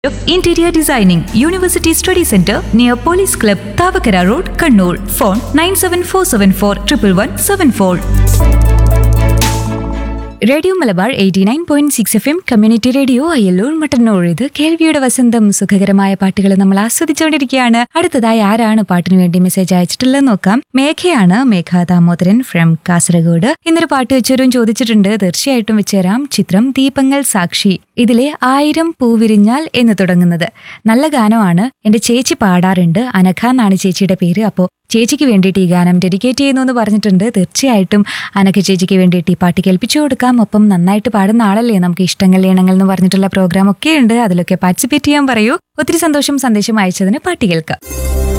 of Interior Designing, University Study Center near Police Club, Tavakara Road, Kannur. Phone 97474 radio Malabar 89.6 FM community radio Ayyallur Mattannur. ഇത് കേൾവിയുടെ വസന്തം. സുഖകരമായ പാട്ടുകൾ നമ്മൾ ആസ്വദിച്ചുകൊണ്ടിരിക്കുകയാണ്. അടുത്തതായി ആരാണ് പാട്ടിന് വേണ്ടി മെസ്സേജ് അയച്ചിട്ടുള്ളത് നോക്കാം. മേഘയാണ്, മേഘ ദാമോദരൻ ഫ്രം കാസർഗോഡ്. ഇന്നൊരു പാട്ട് വെച്ചവരും ചോദിച്ചിട്ടുണ്ട്. തീർച്ചയായിട്ടും വെച്ചുതരാം. ചിത്രം ദീപങ്ങൾ സാക്ഷി. ഇതിലെ 1000 പൂവിരിഞ്ഞാൽ എന്ന് തുടങ്ങുന്നത് നല്ല ഗാനമാണ്. എന്റെ ചേച്ചി പാടാറുണ്ട്. അനഘ എന്നാണ് ചേച്ചിയുടെ പേര്. അപ്പോൾ ചേച്ചിക്ക് വേണ്ടിയിട്ട് ഈ ഗാനം ഡെഡിക്കേറ്റ് ചെയ്യുന്നു എന്ന് പറഞ്ഞിട്ടുണ്ട്. തീർച്ചയായിട്ടും അനഘ ചേച്ചിക്ക് വേണ്ടിയിട്ട് ഈ പാട്ട് കേൾപ്പിച്ചു കൊടുക്കാം. ഒപ്പം നന്നായിട്ട് പാടുന്ന ആളല്ലേ. നമുക്ക് ഇഷ്ടങ്ങൾ ഈണങ്ങൾ എന്ന് പറഞ്ഞിട്ടുള്ള പ്രോഗ്രാം ഒക്കെ ഉണ്ട്. അതിലൊക്കെ പാർട്ടിസിപ്പേറ്റ് ചെയ്യാൻ പറയൂ. ഒത്തിരി സന്തോഷം. സന്ദേശം അയച്ചതിന് പാട്ട് കേൾക്കാം.